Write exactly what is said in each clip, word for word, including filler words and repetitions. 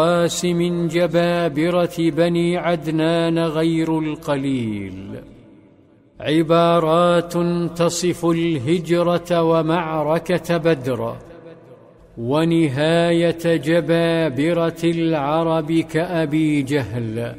من جبابرة بني عدنان غير القليل، عبارات تصف الهجرة ومعركة بدر ونهاية جبابرة العرب كأبي جهل.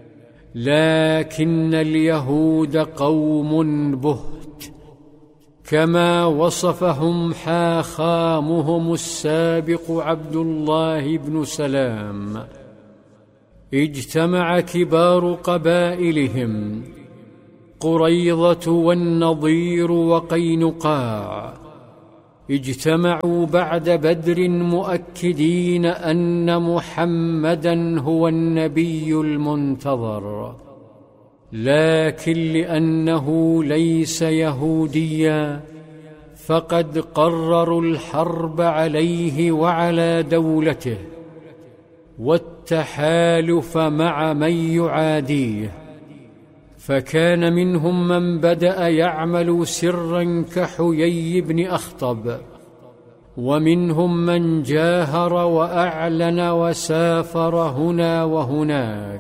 لكن اليهود قوم بهت، كما وصفهم حاخامهم السابق عبد الله بن سلام. اجتمع كبار قبائلهم قريظة والنضير وقينقاع، اجتمعوا بعد بدر مؤكدين أن محمدًا هو النبي المنتظر، لكن لأنه ليس يهوديا فقد قرروا الحرب عليه وعلى دولته والتحالف مع من يعاديه. فكان منهم من بدأ يعمل سرا كحيي بن أخطب، ومنهم من جاهر وأعلن وسافر هنا وهناك،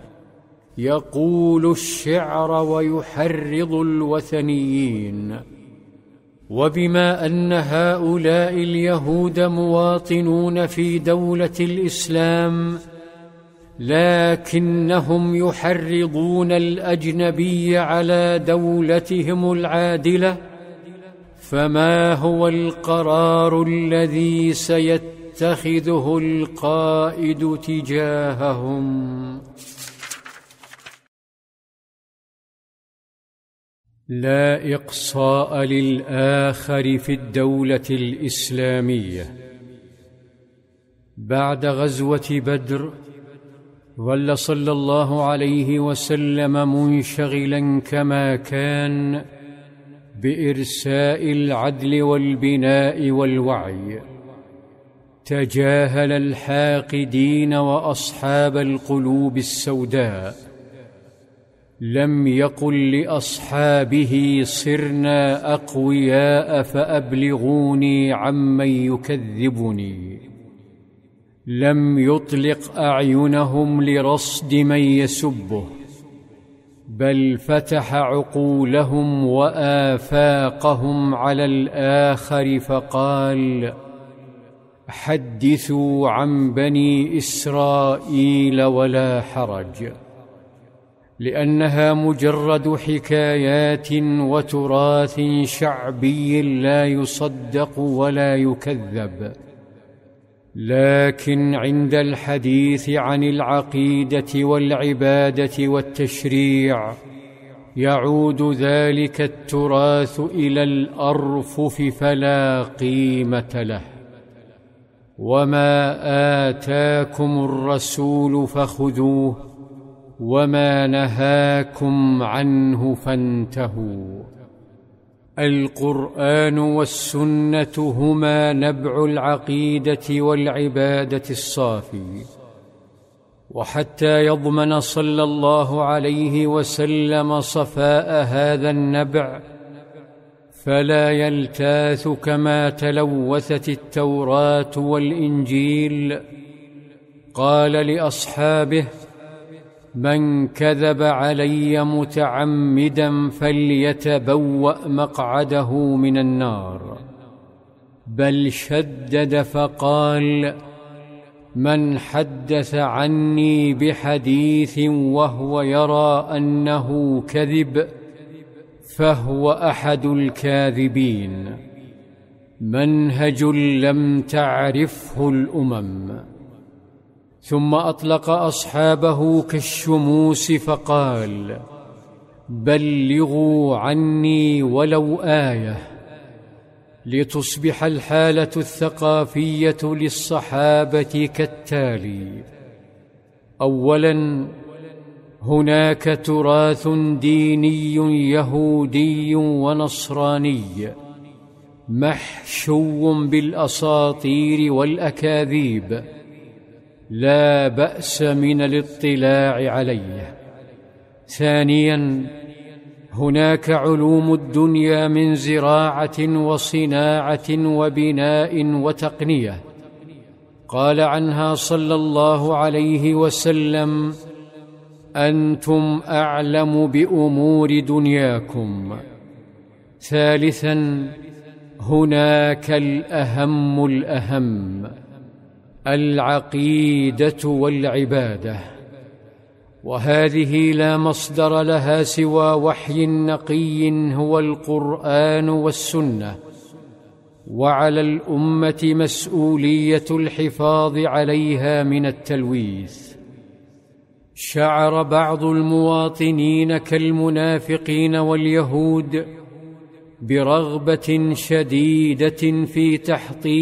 يقول الشعر ويحرض الوثنيين. وبما أن هؤلاء اليهود مواطنون في دولة الإسلام، لكنهم يحرضون الأجنبي على دولتهم العادلة، فما هو القرار الذي سيتخذه القائد تجاههم؟ لا إقصاء للآخر في الدولة الإسلامية. بعد غزوة بدر ظل صلى الله عليه وسلم منشغلا كما كان بإرساء العدل والبناء والوعي. تجاهل الحاقدين وأصحاب القلوب السوداء. لم يقل لأصحابه صرنا أقوياء فأبلغوني عمن يكذبني. لم يطلق أعينهم لرصد من يسبه، بل فتح عقولهم وآفاقهم على الآخر فقال: حدثوا عن بني إسرائيل ولا حرج، لأنها مجرد حكايات وتراث شعبي لا يصدق ولا يكذب. لكن عند الحديث عن العقيدة والعبادة والتشريع يعود ذلك التراث إلى الأرفف فلا قيمة له. وما آتاكم الرسول فخذوه وما نهاكم عنه فانتهوا. القرآن والسنة هما نبع العقيدة والعبادة الصافي. وحتى يضمن صلى الله عليه وسلم صفاء هذا النبع فلا يلتاث كما تلوثت التوراة والإنجيل، قال لأصحابه: من كذب علي متعمدا فليتبوأ مقعده من النار. بل شدد فقال: من حدث عني بحديث وهو يرى أنه كذب فهو أحد الكاذبين. منهج لم تعرفه الأمم. ثم أطلق أصحابه كالشموس فقال: بلغوا عني ولو آية، لتصبح الحالة الثقافية للصحابة كالتالي: أولاً، هناك تراث ديني يهودي ونصراني محشو بالأساطير والأكاذيب، لا بأس من الاطلاع عليه. ثانياً، هناك علوم الدنيا من زراعة وصناعة وبناء وتقنية، قال عنها صلى الله عليه وسلم: أنتم أعلم بأمور دنياكم. ثالثا، هناك الأهم الأهم، العقيدة والعبادة، وهذه لا مصدر لها سوى وحي نقي هو القرآن والسنة، وعلى الأمة مسؤولية الحفاظ عليها من التلويث. شعر بعض المواطنين كالمنافقين واليهود برغبة شديدة في تحطيم